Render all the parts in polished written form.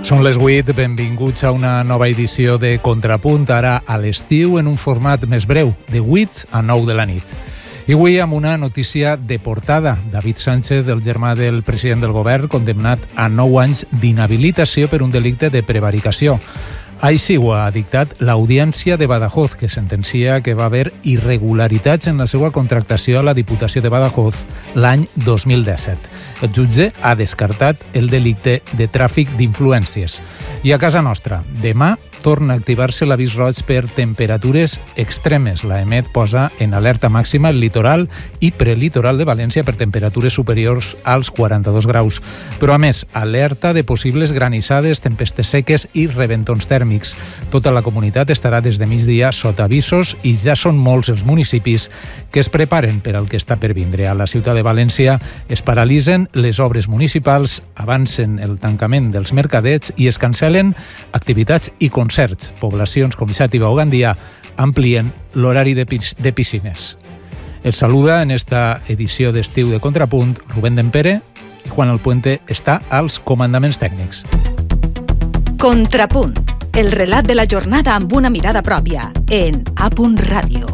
Són les 8, benvinguts a una nova edició de Contrapunt, ara a l'estiu en un format més breu, de 8 a 9 de la nit. I avui amb una notícia de portada. David Sánchez, el germà del president del govern, condemnat a 9 anys d'inhabilitació per un delicte de prevaricació. Així ho ha dictat l'Audiència de Badajoz, que sentencia que va haver irregularitats en la seva contractació a la Diputació de Badajoz l'any 2017. El jutge ha descartat el delicte de tràfic d'influències. I a casa nostra, demà torna a activar-se l'avís roig per temperatures extremes. L'EMET posa en alerta màxima el litoral i prelitoral de València per temperatures superiors als 42 graus. Però a més, alerta de possibles granissades, tempestes seques i reventons tèrmics. Tota la comunitat estarà des de migdia sota avisos i ja són molts els municipis que es preparen per al que està per vindre. A la ciutat de València es paralitzen les obres municipals, avancen el tancament dels mercadets i es cancel·len activitats i concerts. Poblacions com Xàtiva o Gandia amplien l'horari de piscines. Els saluda en esta edició d'estiu de Contrapunt Rubén Dempere i Juan Alpuente està als comandaments tècnics. Contrapunt, el relat de la jornada amb una mirada pròpia en A. Ràdio.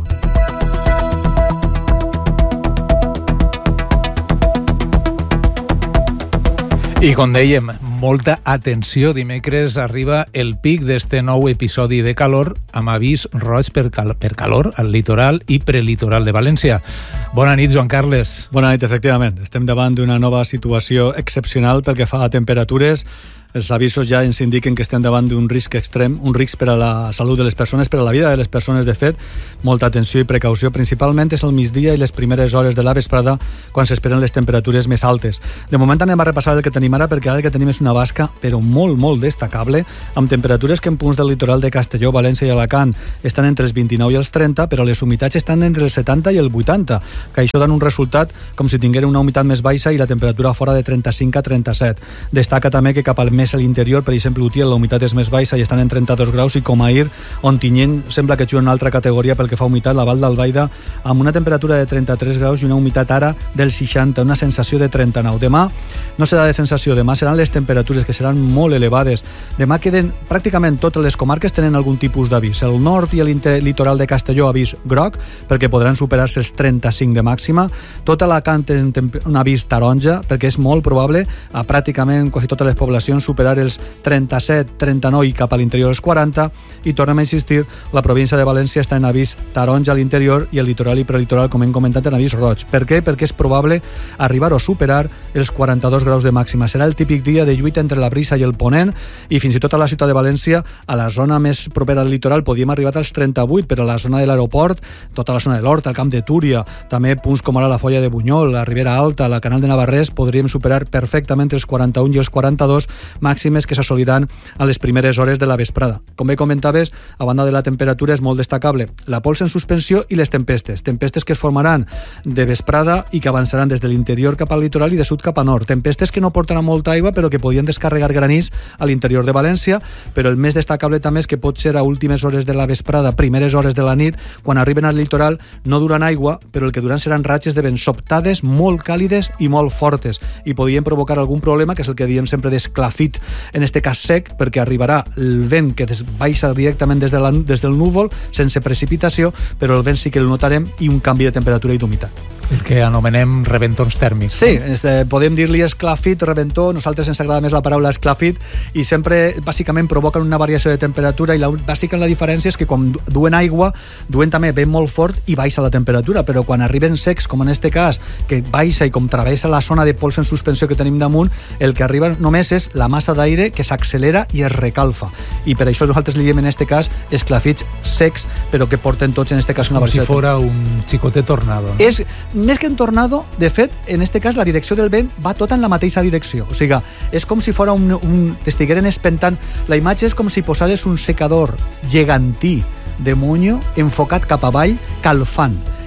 I com dèiem, molta atenció. Dimecres arriba el pic d'este nou episodi de calor amb avís roig per calor al litoral i prelitoral de València. Bona nit, Joan Carles. Bona nit, efectivament. Estem davant d'una nova situació excepcional pel que fa a temperatures. Els avisos ja ens indiquen que estem davant d'un risc extrem, un risc per a la salut de les persones, per a la vida de les persones. De fet, molta atenció i precaució. Principalment és el migdia i les primeres hores de la vesprada quan s'esperen les temperatures més altes. De moment anem a repassar el que tenim ara, perquè ara el que tenim és una basca, però molt destacable, amb temperatures que en punts del litoral de Castelló, València i Alacant estan entre els 29 i els 30, però les humitats estan entre els 70 i el 80, que això dona un resultat com si tinguera una humitat més baixa i la temperatura fora de 35 a 37. Destaca també que cap al més a l'interior, per exemple, Utiel, la humitat és més baixa i estan en 32 graus, i com ahir, Ontinyent sembla que juga en una altra categoria pel que fa a humitat, la Val d'Albaida, amb una temperatura de 33 graus i una humitat ara del 60, una sensació de 39. Demà no serà de sensació, demà seran les temperatures, que seran molt elevades. Demà queden pràcticament totes les comarques tenen algun tipus d'avís. El nord i el litoral de Castelló, avís groc, perquè podran superar-se els 35 de màxima. Tot Alacant té un avís taronja, perquè és molt probable a pràcticament quasi totes les poblacions superar els 37, 39 i cap a l'interior els 40, i tornem a insistir, la província de València està en avís taronja a l'interior i el litoral i prelitoral, com hem comentat, en avís roig. Per què? Perquè és probable arribar o superar els 42 graus de màxima. Serà el típic dia de lluita entre la brisa i el ponent, i fins i tot a la ciutat de València, a la zona més propera al litoral, podíem arribar als 38, però a la zona de l'aeroport, tota la zona de l'Horta, el Camp de Túria, també punts com ara la Folla de Bunyol, la Ribera Alta, la Canal de Navarrés, podríem superar perfectament els 41 i els 42 màximes que s'assoliran a les primeres hores de la vesprada. Com bé comentaves, a banda de la temperatura és molt destacable la pols en suspensió i les tempestes que es formaran de vesprada i que avançaran des de l'interior cap al litoral i de sud cap a nord. Tempestes que no portaran molta aigua, però que podien descarregar granís a l'interior de València, però el més destacable també és que pot ser a últimes hores de la vesprada, primeres hores de la nit, quan arriben al litoral, no duran aigua, però el que duran seran ratxes de vent sobtades, molt càlides i molt fortes, i podien provocar algun problema, que és el que diem sempre d'esclafit, en este cas sec, perquè arribarà el vent que baixa directament des del núvol, sense precipitació, però el vent sí que el notarem, i un canvi de temperatura i d'humitat. El que anomenem reventons tèrmics. Sí, podem dir-li esclafit, reventó, nosaltres ens agrada més la paraula esclafit, i sempre bàsicament provoquen una variació de temperatura, i bàsicament la diferència és que quan duen aigua, duen també vent molt fort i baixa la temperatura, però quan arriben secs, com en este cas, que baixa i com travessa la zona de pols en suspensió que tenim damunt, el que arriba només és la massa d'aire que s'accelera i es recalfa, i per això nosaltres li diem en este cas esclafits secs, però que porten tots en este cas una variació. Com si fora un xicotet tornado, no? És més que un tornado, de fet, en este cas la direcció del vent va tota en la mateixa direcció, o sigui, és com si fora t'estigueren espentant. La imatge és com si posares un secador gegantí de monyo enfocat cap avall, calfant,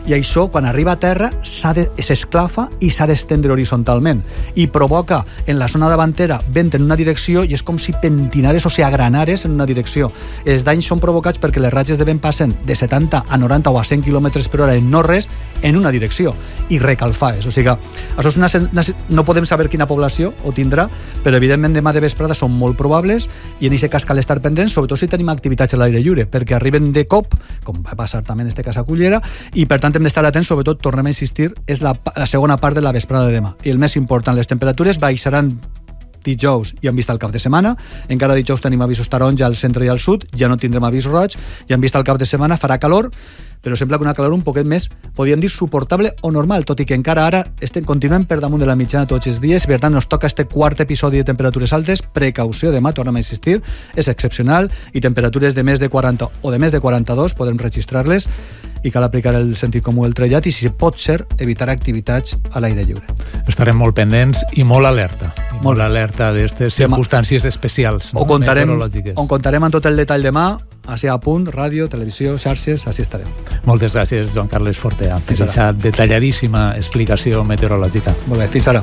i això, quan arriba a terra, s'esclafa i s'ha d'estendre horitzontalment i provoca en la zona davantera vent en una direcció i és com si pentinares o si agranares en una direcció. Els danys són provocats perquè les ratxes de vent passen de 70 a 90 o a 100 km per hora en no res en una direcció i recalfades. O sigui que això és no podem saber quina població ho tindrà, però evidentment demà de vesprada són molt probables i en aquest cas cal estar pendents, sobretot si tenim activitats a l'aire lliure, perquè arriben de cop, com va passar també en aquest cas a Cullera, i per tant hem d'estar atents, sobretot, tornem a insistir, és la segona part de la vesprada de demà. I el més important, les temperatures baixaran dijous i han vist el cap de setmana. Encara dijous tenim avisos taronja al centre i al sud, ja no tindrem avís roig, i han vist el cap de setmana, farà calor, però sembla que una calor un poquet més, podríem dir, suportable o normal, tot i que encara ara continuem per damunt de la mitjana tots els dies, i per tant nos toca este quart episodi de temperatures altes. Precaució, demà, tornem a insistir, és excepcional, i temperatures de més de 40 o de més de 42 podem registrar-les, i cal aplicar el sentit comú del trellat i, si pot ser, evitar activitats a l'aire lliure. Estarem molt pendents i molt alerta. Molt alerta d'aquestes circumstàncies especials, no? Meteorològiques. On contarem en tot el detall demà, així a punt, ràdio, televisió, xarxes, així estarem. Moltes gràcies, Joan Carles Fortea, per aquesta detalladíssima explicació meteorològica. Molt bé, fins ara.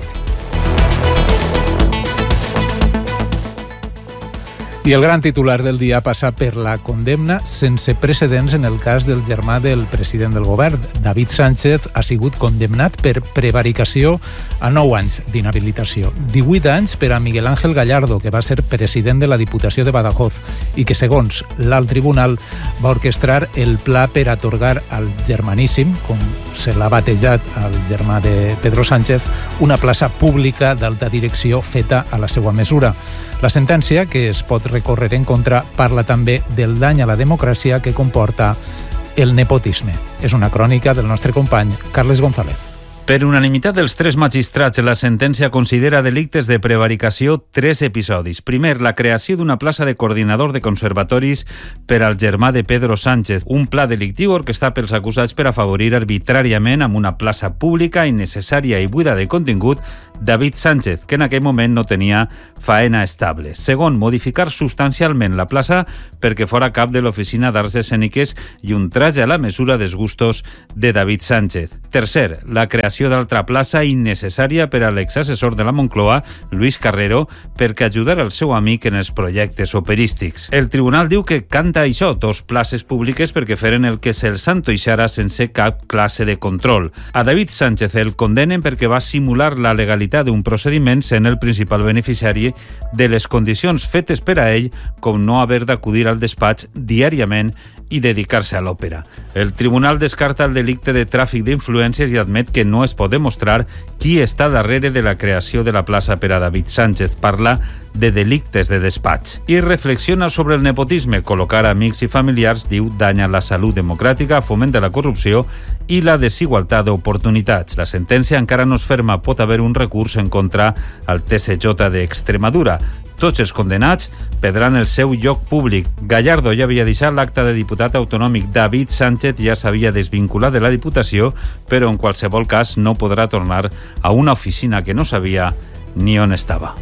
I el gran titular del dia passa per la condemna sense precedents en el cas del germà del president del govern. David Sánchez ha sigut condemnat per prevaricació a 9 anys d'inhabilitació. 18 anys per a Miguel Ángel Gallardo, que va ser president de la Diputació de Badajoz i que, segons l'alt tribunal, va orquestrar el pla per atorgar al germaníssim, com se l'ha batejat al germà de Pedro Sánchez, una plaça pública d'alta direcció feta a la seva mesura. La sentència, que es pot recórrer en contra, parla també del dany a la democràcia que comporta el nepotisme. És una crònica del nostre company Carles González. Per unanimitat dels 3 magistrats, la sentència considera delictes de prevaricació 3 episodis. Primer, la creació d'una plaça de coordinador de conservatoris per al germà de Pedro Sánchez, un pla delictiu orquestat pels acusats per afavorir arbitràriament amb una plaça pública innecessària i buida de contingut David Sánchez, que en aquell moment no tenia faena estable. Segon, modificar substancialment la plaça perquè fora cap de l'oficina d'arts escèniques i un traje a la mesura dels gustos de David Sánchez. Tercer, la creació d'altra plaça innecessària per a l'exassessor de la Moncloa, Luis Carrero, perquè ajudara el seu amic en els projectes operístics. El tribunal diu que canta això, 2 places públiques perquè feren el que se'ls antoixara sense cap classe de control. A David Sánchez el condenen perquè va simular la legalitat d'un procediment sent el principal beneficiari de les condicions fetes per a ell, com no haver d'acudir al despatx diàriament i dedicar-se a l'òpera. El tribunal descarta el delicte de tràfic d'influències i admet que no es pot demostrar qui està darrere de la creació de la plaça per a David Sánchez. Parla de delictes de despatx. I reflexiona sobre el nepotisme. Col·locar amics i familiars, diu, danya la salut democràtica, fomenta la corrupció i la desigualtat d'oportunitats. La sentència encara no es ferma. Pot haver un recurs en contra al TSJ d'Extremadura. Tots els condenats perdran el seu lloc públic. Gallardo ja havia deixat l'acte de diputat autonòmic. David Sánchez ja s'havia desvinculat de la Diputació, però en qualsevol cas no podrà tornar a una oficina que no sabia ni on estava.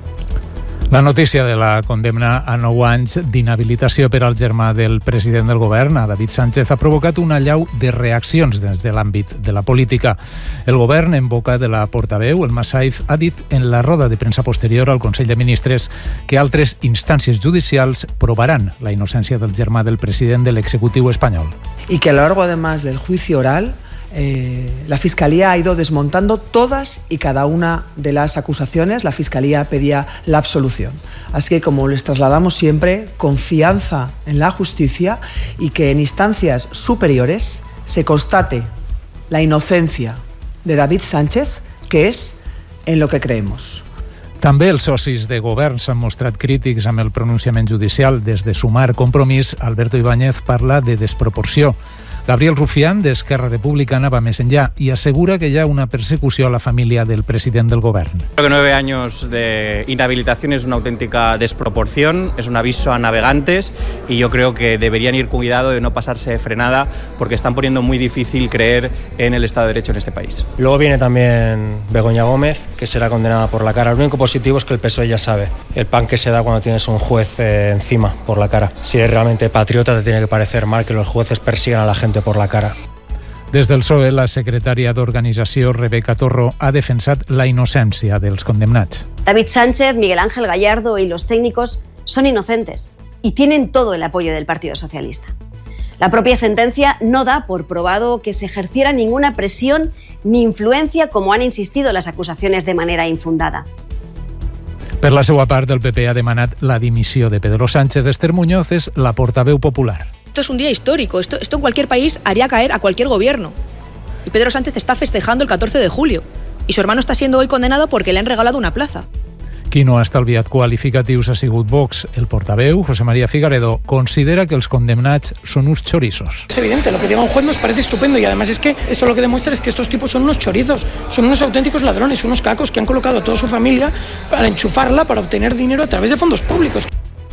La notícia de la condemna a 9 anys d'inhabilitació per al germà del president del govern, a David Sánchez, ha provocat una allau de reaccions des de l'àmbit de la política. El govern, en boca de la portaveu, el Massaif, ha dit en la roda de premsa posterior al Consell de Ministres que altres instàncies judicials probaran la innocència del germà del president de l'executiu espanyol. Y que a lo largo, además del juicio oral, la Fiscalía ha ido desmontando todas y cada una de las acusaciones. La Fiscalía pedía la absolución. Así que, como les trasladamos siempre, confianza en la justicia y que en instancias superiores se constate la inocencia de David Sánchez, que es en lo que creemos. També els socis de govern s'han mostrat crítics amb el pronunciament judicial. Des de Sumar Compromís, Alberto Ibáñez parla de desproporció. Gabriel Rufián, d'Esquerra Republicana, va més enllà y asegura que hi ha una persecució a la família del president del govern. Creo que 9 años de inhabilitación es una auténtica desproporción, es un aviso a navegantes y yo creo que deberían ir con cuidado de no pasarse de frenada porque están poniendo muy difícil creer en el Estado de Derecho en este país. Luego viene también Begoña Gómez, que será condenada por la cara. Lo único positivo es que el PSOE ya sabe el pan que se da cuando tienes un juez encima por la cara. Si eres realmente patriota, te tiene que parecer mal que los jueces persigan a la gente por la cara. Des del PSOE, la secretària d'Organització, Rebeca Torro, ha defensat la innocència dels condemnats. David Sánchez, Miguel Ángel Gallardo y los técnicos son inocentes y tienen todo el apoyo del Partido Socialista. La propia sentencia no da por probado que se ejerciera ninguna presión ni influencia, como han insistido las acusaciones de manera infundada. Per la seva part, el PP ha demanat la dimissió de Pedro Sánchez. Esther Muñoz és la portaveu popular. Esto es un día histórico, esto en cualquier país haría caer a cualquier gobierno. Y Pedro Sánchez está festejando el 14 de julio. Y su hermano está siendo hoy condenado porque le han regalado una plaza. Qui no ha estalviat qualificatius ha sigut Vox. El portaveu, José María Figaredo, considera que els condemnats són uns chorizos. Es evidente, lo que diga un juez nos parece estupendo y además es que esto lo que demuestra es que estos tipos son unos chorizos, son unos auténticos ladrones, unos cacos que han colocado a toda su familia para enchufarla, para obtener dinero a través de fondos públicos.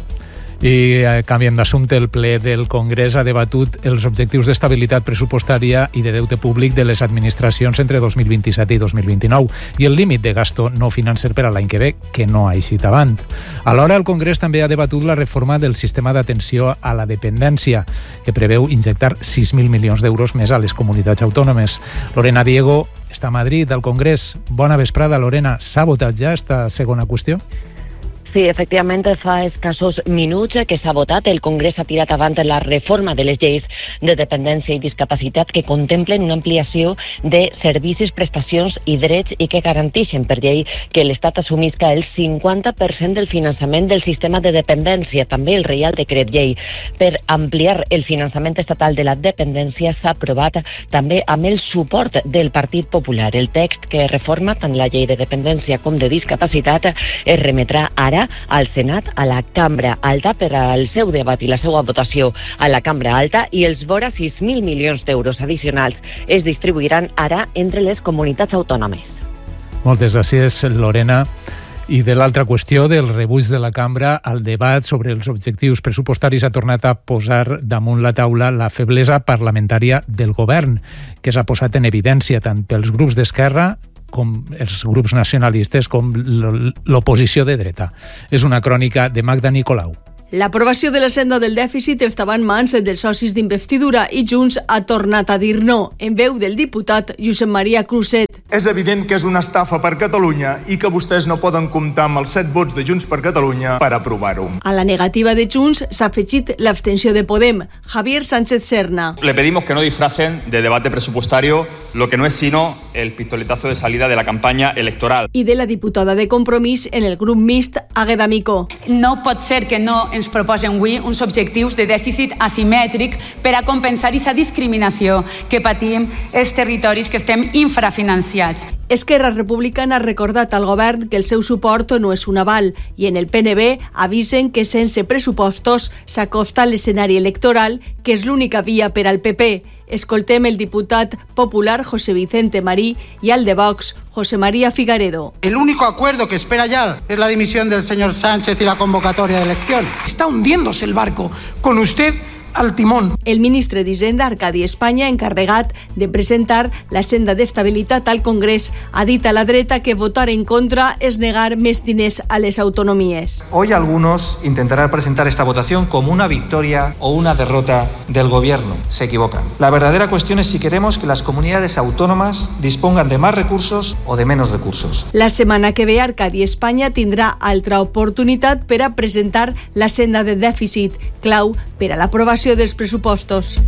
I canviem d'assumpte, el ple del Congrés ha debatut els objectius d'estabilitat pressupostària i de deute públic de les administracions entre 2027 i 2029 i el límit de gasto no financer per a l'any que ve, que no ha eixit avant. Alhora, el Congrés també ha debatut la reforma del sistema d'atenció a la dependència, que preveu injectar 6.000 milions d'euros més a les comunitats autònomes. Lorena Diego està a Madrid, al Congrés. Bona vesprada, Lorena. S'ha votat ja esta segona qüestió? Sí, efectivament, fa escassos minuts que s'ha votat. El Congrés ha tirat avant la reforma de les lleis de dependència i discapacitat que contemplen una ampliació de servicis, prestacions i drets i que garanteixen per llei que l'Estat assumisca el 50% del finançament del sistema de dependència. També el Reial Decret Llei per ampliar el finançament estatal de la dependència s'ha aprovat també amb el suport del Partit Popular. El text que reforma tant la llei de dependència com de discapacitat es remetrà ara al Senat, a la Cambra Alta, per al seu debat i la seva votació a la Cambra Alta, i els vora 6.000 milions d'euros addicionals es distribuiran ara entre les comunitats autònomes. Moltes gràcies, Lorena. I de l'altra qüestió, del rebuig de la cambra al debat sobre els objectius pressupostaris, ha tornat a posar damunt la taula la feblesa parlamentària del govern, que s'ha posat en evidència tant pels grups d'esquerra com els grups nacionalistes com l'oposició de dreta. És una crònica de Magda Nicolau. L'aprovació de la senda del dèficit estava en mans dels socis d'investidura i Junts ha tornat a dir no, en veu del diputat Josep Maria Crusset. És evident que és una estafa per Catalunya i que vostès no poden comptar amb els 7 vots de Junts per Catalunya per aprovar-ho. A la negativa de Junts s'ha afegit l'abstenció de Podem, Javier Sánchez Serna. Le pedimos que no disfracen de debate presupuestario lo que no es sino el pistoletazo de salida de la campaña electoral. I de la diputada de Compromís en el grup mixt, Àgueda Micó. No pot ser que no ens proposen avui uns objectius de dèficit asimètric per a compensar aquesta discriminació que patim els territoris que estem infrafinanciats. Esquerra Republicana ha recordat al govern que el seu suport no és un aval i en el PNB avisen que sense pressupostos s'acosta l'escenari electoral, que és l'única via per al PP. Escoltem el diputat popular José Vicente Marí y al de Vox, José María Figaredo. El único acuerdo que espera ya es la dimisión del señor Sánchez y la convocatoria de elecciones. Está hundiéndose el barco, con usted al timón. El ministre d'Hisenda, Arcadi Espanya, encarregat de presentar la senda d'estabilitat al Congrés, ha dit a la dreta que votar en contra és negar més diners a les autonomies. Hoy algunos intentarán presentar esta votación como una victoria o una derrota del gobierno. Se equivocan. La verdadera cuestión es si queremos que las comunidades autónomas dispongan de más recursos o de menos recursos. La setmana que ve, Arcadi Espanya tindrà altra oportunitat per a presentar la senda de dèficit, clau per a l'aprovació dels pressupostos.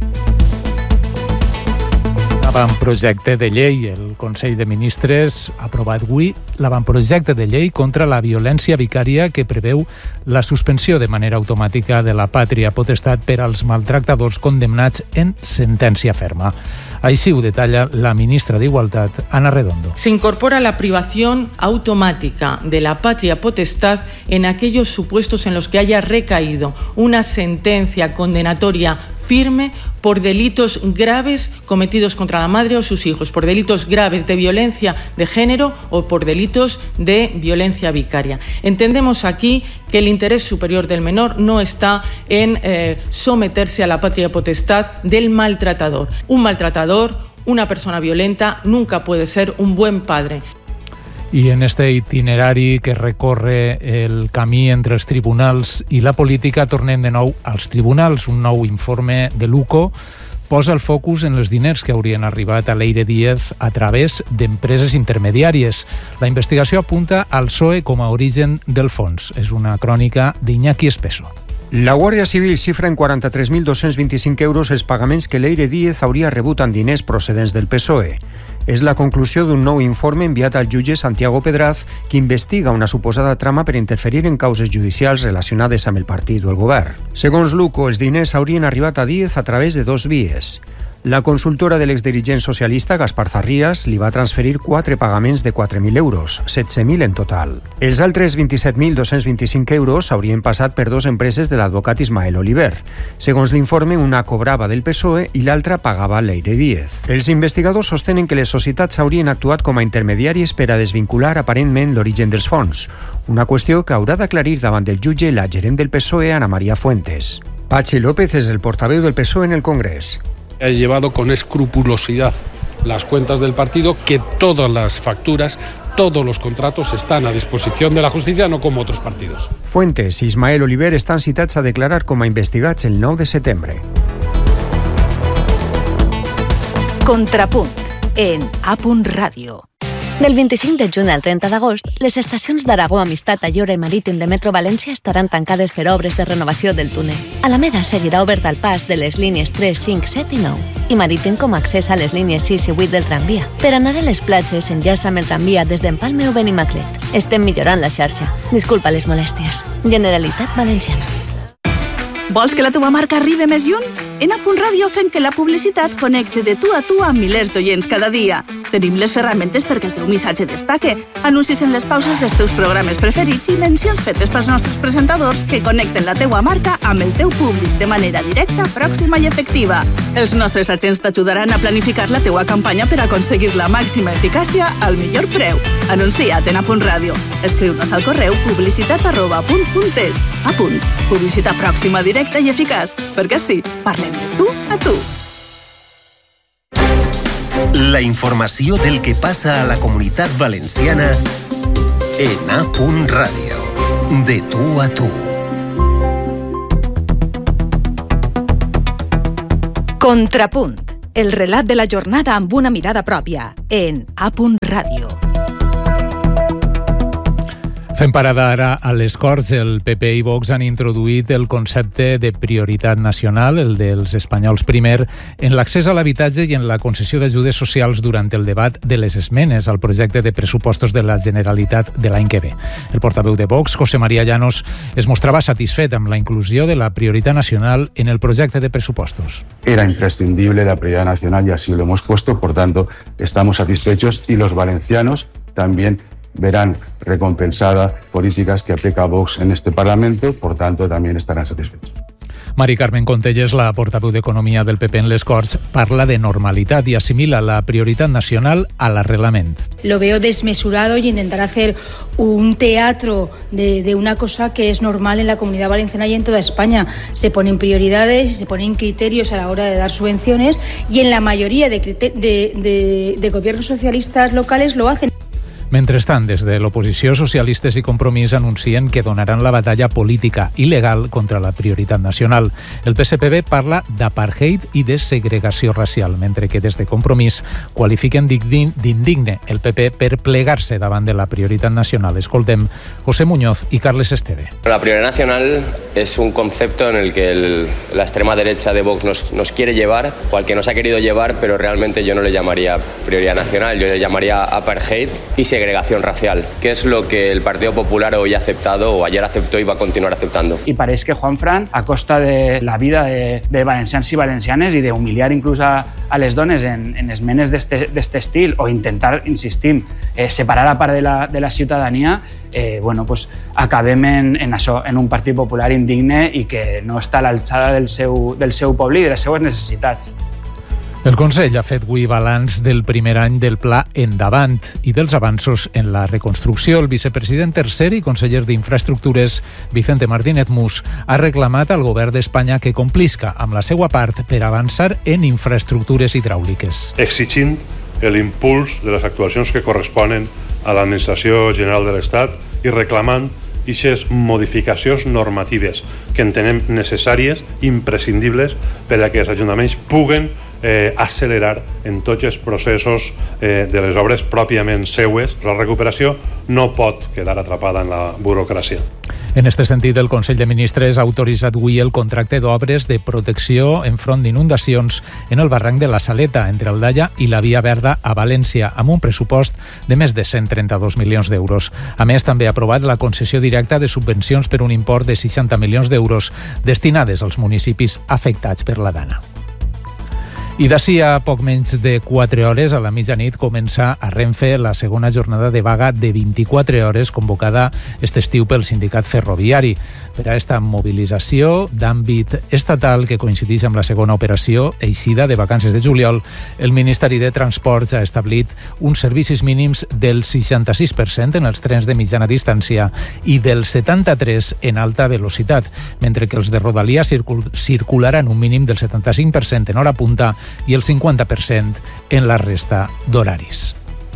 L'avantprojecte de llei. El Consell de Ministres ha aprovat avui l'avantprojecte de llei contra la violència vicària que preveu la suspensió de manera automàtica de la pàtria potestat per als maltractadors condemnats en sentència ferma. Així ho detalla la ministra d'Igualtat, Ana Redondo. Se incorpora la privación automática de la patria potestad en aquellos supuestos en los que haya recaído una sentencia condenatoria firme por delitos graves cometidos contra la madre o sus hijos, por delitos graves de violencia de género o por delitos de violencia vicaria. Entendemos aquí que el interés superior del menor no está en someterse a la patria potestad del maltratador. Un maltratador, una persona violenta, nunca puede ser un buen padre. I en este itinerari que recorre el camí entre els tribunals i la política tornem de nou als tribunals. Un nou informe de l'UCO posa el focus en els diners que haurien arribat a Leire Díez a través d'empreses intermediàries. La investigació apunta al PSOE com a origen del fons. És una crònica d'Iñaki Espeso. La Guàrdia Civil xifra en 43.225 euros els pagaments que Leire Díez hauria rebut en diners procedents del PSOE. És la conclusió d'un nou informe enviat al jutge Santiago Pedraz, que investiga una suposada trama per interferir en causes judicials relacionades amb el partit o el govern. Segons l'UCO, els diners haurien arribat a Díez a través de dos vies. La consultora de l'exdirigent socialista, Gaspar Zarrías, li va transferir 4 pagaments de 4.000 euros, 16.000 en total. Els altres 27.225 euros haurien passat per dues empreses de l'advocat Ismael Oliver. Segons l'informe, una cobrava del PSOE i l'altra pagava Leire Díez. Els investigadors sostenen que les societats haurien actuat com a intermediàries per a desvincular aparentment l'origen dels fons, una qüestió que haurà d'aclarir davant del jutge la gerent del PSOE, Ana María Fuentes. Patxi López és el portaveu del PSOE en el Congrés. Ha llevado con escrupulosidad las cuentas del partido, que todas las facturas, todos los contratos están a disposición de la justicia, no como otros partidos. Fuentes i Ismael Oliver estan citats a declarar com a investigats el 9 de setembre. Contrapunt en A.Ràdio. Del 25 de juny al 30 d'agost, les estacions d'Aragó, Amistat, Ayora i Marítim de Metro València estaran tancades per obres de renovació del túnel. Alameda seguirà obert al pas de les línies 3, 5, 7 i 9 i Marítim com a accés a les línies 6 i 8 del tramvia. Per anar a les platges enllaça amb el tramvia des d'Empalme o Benimaclet. Estem millorant la xarxa. Disculpa les molèsties. Generalitat Valenciana. Vols que la teva marca arribi més lluny? En A.Ràdio fem que la publicitat connecte de tu a tu amb milers d'oients cada dia. Tenim les ferramentes perquè el teu missatge destaque, anuncis en les pauses dels teus programes preferits i mencions fetes pels nostres presentadors que connecten la teua marca amb el teu públic de manera directa, pròxima i efectiva. Els nostres agents t'ajudaran a planificar la teua campanya per aconseguir la màxima eficàcia al millor preu. Anuncia't en A.Ràdio. Escriu-nos al correu publicitat@apunt.es. Apunt. Publicitat pròxima, directa i eficaç. Perquè sí, parlem de tu a tu. La informació del que passa a la Comunitat Valenciana en A.Ràdio. De tu a tu. Contrapunt. El relat de la jornada amb una mirada pròpia en A.Ràdio. Fem parada ara a les Corts. El PP i Vox han introduït el concepte de prioritat nacional, el dels espanyols primer, en l'accés a l'habitatge i en la concessió d'ajudes socials durant el debat de les esmenes al projecte de pressupostos de la Generalitat de l'any que ve. El portaveu de Vox, José María Llanos, es mostrava satisfet amb la inclusió de la prioritat nacional en el projecte de presupostos. Era imprescindible la prioridad nacional y así lo hemos puesto, por tanto, estamos satisfechos y los valencianos también verán recompensadas políticas que aplica Vox en este Parlamento, por tanto, también estarán satisfechos. Mari Carmen Contelles, la portaveu d'Economia del PP en les Corts, parla de normalitat y asimila la prioridad nacional al arreglament. Lo veo desmesurado y intentar hacer un teatro de una cosa que es normal en la Comunidad Valenciana y en toda España. Se ponen prioridades y se ponen criterios a la hora de dar subvenciones y en la mayoría de gobiernos socialistas locales lo hacen. Mentrestant, des de l'oposició, socialistes i Compromís anuncien que donaran la batalla política i legal contra la prioritat nacional. El PSPB parla d'apartheid i de segregació racial, mentre que des de Compromís qualifiquen d'indigne el PP per plegar-se davant de la prioritat nacional. Escoltem José Muñoz y Carles Esteve. La prioridad nacional es un concepto en el que la extrema derecha de Vox nos quiere llevar, o al que nos ha querido llevar, pero realmente yo no le llamaría prioridad nacional, yo le llamaría apartheid y segregación racial, que es lo que el Partido Popular hoy ha aceptado o ayer aceptó y va a continuar aceptando. Y parece que Juanfran, a costa de la vida de valencians i valencianes i d'humiliar inclús a les dones en esmenes d'este estil o intentar, insistim, separar a part de la ciutadania, pues acabem en això, en un Partit Popular indigne i que no està a l'alçada del seu poble i de les seues necessitats. El Consell ha fet avui balanç del primer any del Pla Endavant i dels avanços en la reconstrucció. El vicepresident tercer i conseller d'Infraestructures, Vicente Martínez Mus, ha reclamat al govern d'Espanya que complisca amb la seva part per avançar en infraestructures hidràuliques. Exigint l'impuls de les actuacions que corresponen a l'Administració General de l'Estat i reclamant aquestes modificacions normatives que entenem necessàries, imprescindibles, per a que els ajuntaments puguen accelerar en tots els processos de les obres pròpiament seues. La recuperació no pot quedar atrapada en la burocràcia. En aquest sentit, el Consell de Ministres ha autoritzat avui el contracte d'obres de protecció enfront d'inundacions en el barranc de la Saleta, entre Aldaia i la Via Verda a València, amb un pressupost de més de 132 milions d'euros. A més, també ha aprovat la concessió directa de subvencions per un import de 60 milions d'euros destinades als municipis afectats per la Dana. I d'ací a poc menys de 4 hores, a la mitjanit, comença a Renfe la segona jornada de vaga de 24 hores convocada aquest estiu pel sindicat ferroviari. Per a aquesta mobilització d'àmbit estatal que coincideix amb la segona operació eixida de vacances de juliol, el Ministeri de Transports ha establit uns servicis mínims del 66% en els trens de mitjana distància i del 73% en alta velocitat, mentre que els de Rodalia circularan un mínim del 75% en hora punta i el 50% en la resta d'horaris.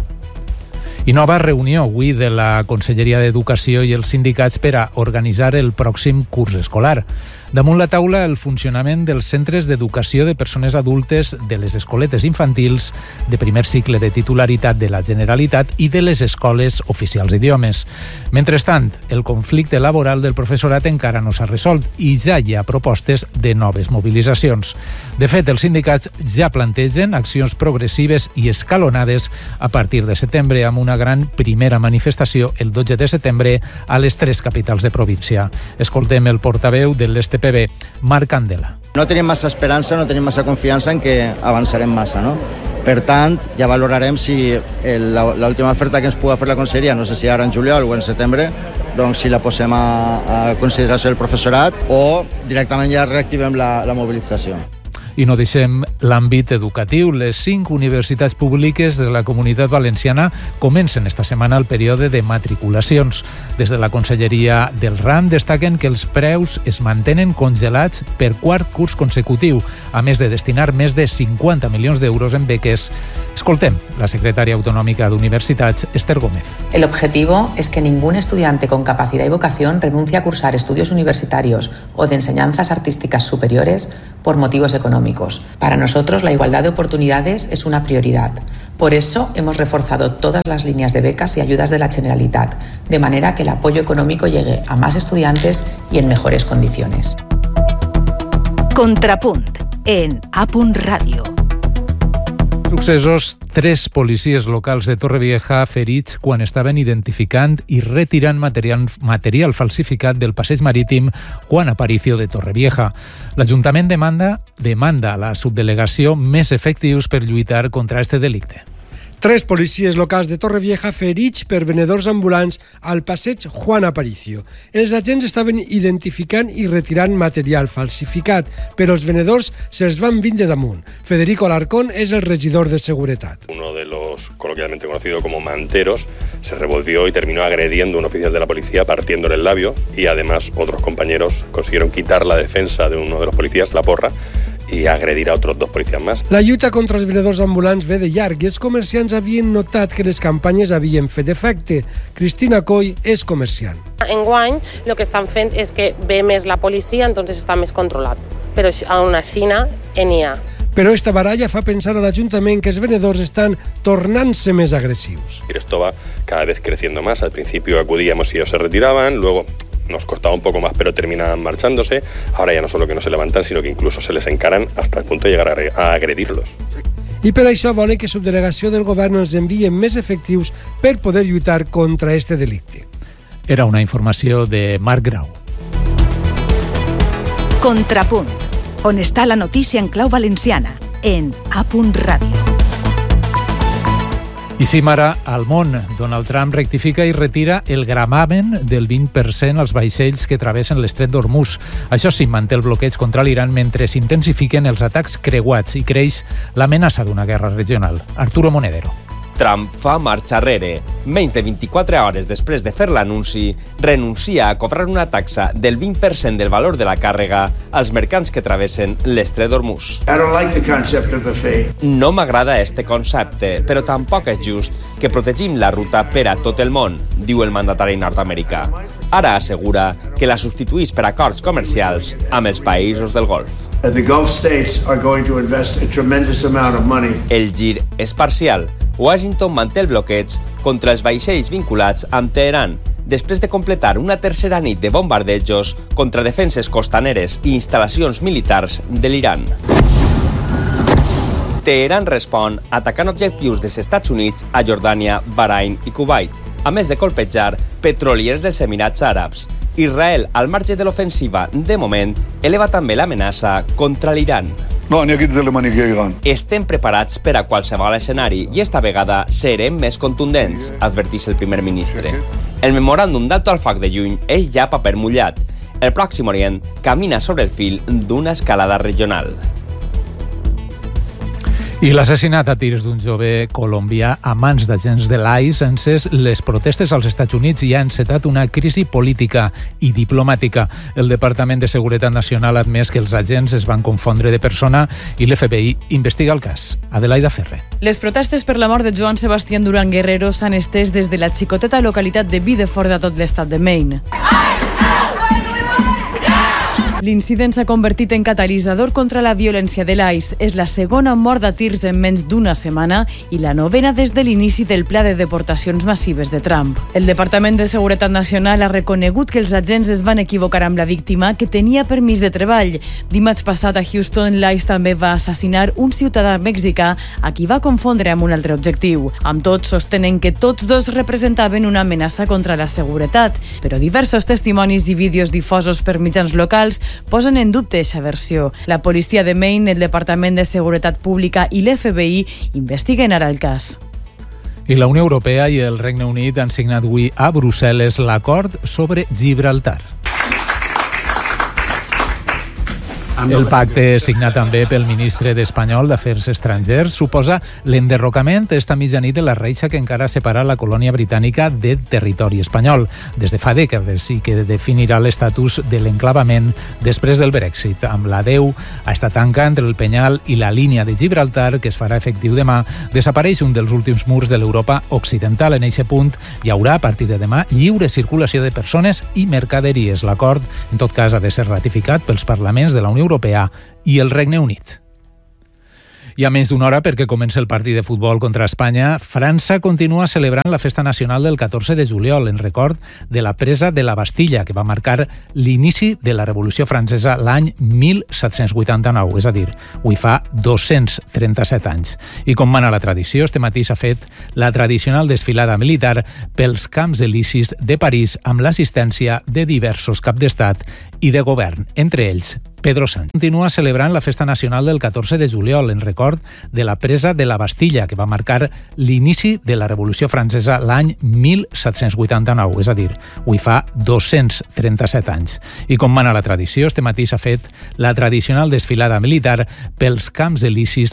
I nova reunió avui de la Conselleria d'Educació i els sindicats per a organitzar el pròxim curs escolar. Damunt la taula, el funcionament dels centres d'educació de persones adultes, de les escoletes infantils, de primer cicle de titularitat de la Generalitat i de les escoles oficials d'idiomes. Mentrestant, el conflicte laboral del professorat encara no s'ha resolt i ja hi ha propostes de noves mobilitzacions. De fet, els sindicats ja plantegen accions progressives i escalonades a partir de setembre, amb una gran primera manifestació el 12 de setembre a les 3 capitals de província. Escoltem el portaveu de l'STPB, Marc Candela. No tenim massa esperança, no tenim massa confiança en que avançarem massa, no? Per tant, ja valorarem si l'última oferta que ens pugui fer la Conselleria, no sé si ara en juliol o en setembre, doncs si la posem a consideració del professorat o directament ja reactivem la mobilització. I no deixem l'àmbit educatiu. Les 5 universitats públiques de la Comunitat Valenciana comencen esta setmana el període de matriculacions. Des de la Conselleria del RAM destaquen que els preus es mantenen congelats per 4 curs consecutiu, a més de destinar més de 50 milions d'euros en beques. Escoltem la secretària autonòmica d'Universitats, Esther Gómez. El objetivo es que ningún estudiante con capacidad y vocación renuncie a cursar estudios universitarios o de enseñanzas artísticas superiores por motivos económicos. Para nosotros, la igualdad de oportunidades es una prioridad. Por eso, hemos reforzado todas las líneas de becas y ayudas de la Generalitat, de manera que el apoyo económico llegue a más estudiantes y en mejores condiciones. Contrapunt, en A.Radio. Successos, 3 policies locals de Torrevieja ferits quan estaven identificant i retirant material falsificat del passeig marítim Juan Aparicio de Torrevieja. L'Ajuntament demanda a la subdelegació més efectius per lluitar contra este delicte. 3 policies locals de Torrevieja ferits per venedors ambulants al passeig Juan Aparicio. Els agents estaven identificant i retirant material falsificat, però els venedors se'ls van vindre damunt. Federico Alarcón és el regidor de Seguretat. Uno de los coloquialmente conocido como manteros se revolvió y terminó agrediendo a un oficial de la policía partiéndole el labio y además otros compañeros consiguieron quitar la defensa de uno de los policías, la porra, i agredir a otros 2 policies més. La lluita contra els venedors ambulants ve de llarg i els comerciants havien notat que les campanyes havien fet efecte. Cristina Coll és comerciant. Enguany, el que estan fent és que ve més la policia, entonces està més controlat. Però aún així n'hi ha. Però esta baralla fa pensar a l'Ajuntament que els venedors estan tornant-se més agressius. Esto va cada vez creciendo más. Al principio acudíamos y ellos se retiraban, luego nos costaba un poco más, pero terminaban marchándose. Ahora ya no solo que no se levantan, sino que incluso se les encaran hasta el punto de llegar a agredirlos. I per això volen que subdelegació del govern els envien més efectius per poder lluitar contra este delicte. Era una informació de Marc Grau. Contrapunt, on està la notícia en clau valenciana, en A.Radio. I sim ara al món. Donald Trump rectifica i retira el gravamen del 20% als vaixells que travessen l'estret d'Hormuz. Això sí, manté el bloqueig contra l'Iran mentre s'intensifiquen els atacs creuats i creix l'amenaça d'una guerra regional. Arturo Monedero. Trump fa marxa enrere. Menys de 24 hores després de fer l'anunci, renuncia a cobrar una taxa del 20% del valor de la càrrega als mercants que travessen l'estret d'Hormuz. No m'agrada este concepte, però tampoc és just que protegim la ruta per a tot el món, diu el mandatari nord-americà. Ara assegura que la substituís per acords comercials amb els països del Golf. El gir és parcial. Washington manté el bloqueig contra els vaixells vinculats amb Teheran, després de completar una tercera nit de bombardejos contra defenses costaneres i instal·lacions militars de l'Iran. Teheran respon atacant objectius dels Estats Units a Jordània, Bahrain i Kuwait, a més de colpejar petroliers dels Emirats Àrabs. Israel, al marge de l'ofensiva, de moment, eleva també l'amenaça contra l'Iran. Estem preparats per a qualsevol escenari i esta vegada serem més contundents, adverteix el primer ministre. El memoràndum d'alto al foc de juny és ja paper mullat. El Pròxim Orient camina sobre el fil d'una escalada regional. I l'assassinat a tirs d'un jove colombià a mans d'agents de l'ICE encès les protestes als Estats Units i ha encetat una crisi política i diplomàtica. El Departament de Seguretat Nacional ha admès que els agents es van confondre de persona i l'FBI investiga el cas. Adelaida Ferrer. Les protestes per la mort de Joan Sebastián Durán Guerrero s'han estès des de la xicoteta localitat de Biddeford a tot l'estat de Maine. L'incident s'ha convertit en catalitzador contra la violència de l'ICE. És la segona mort a tirs en menys d'una setmana i la novena des de l'inici del pla de deportacions massives de Trump. El Departament de Seguretat Nacional ha reconegut que els agents es van equivocar amb la víctima, que tenia permís de treball. Dimarts passat a Houston, l'ICE també va assassinar un ciutadà mexicà a qui va confondre amb un altre objectiu. Amb tot, sostenen que tots dos representaven una amenaça contra la seguretat, però diversos testimonis i vídeos difosos per mitjans locals posen en dubte aquesta versió. La policia de Maine, el Departament de Seguretat Pública i l'FBI investiguen ara el cas. I la Unió Europea i el Regne Unit han signat avui a Brussel·les l'acord sobre Gibraltar. El pacte, signat també pel ministre d'Espanyol d'Afers Estrangers, suposa l'enderrocament esta mitjanit de la reixa que encara separa la colònia britànica de territori espanyol. Des de fa dècades i que definirà l'estatus de l'enclavament després del Brexit. Amb l'adeu a esta tanca entre el Penyal i la línia de Gibraltar, que es farà efectiu demà, desapareix un dels últims murs de l'Europa occidental. En eixe punt hi haurà, a partir de demà, lliure circulació de persones i mercaderies. L'acord, en tot cas, ha de ser ratificat pels parlaments de la Unió Europea i el Regne Unit. I a menys d'una hora perquè comença el partit de futbol contra Espanya, França continua celebrant la festa nacional del 14 de juliol en record de la presa de la Bastilla, que va marcar l'inici de la Revolució Francesa l'any 1789, és a dir, avui fa 237 anys. I com mana la tradició, este matí s'ha fet la tradicional desfilada militar pels Camps Elisis de París amb l'assistència de diversos caps d'estat i de govern, entre ells Pedro Sánchez. Continua celebrant la festa nacional del 14 de juliol en record de la presa de la Bastilla, que va marcar l'inici de la Revolució Francesa l'any 1789, és a dir, avui fa 237 anys. I com mana la tradició, este matí s'ha fet la tradicional desfilada militar pels Camps Elisis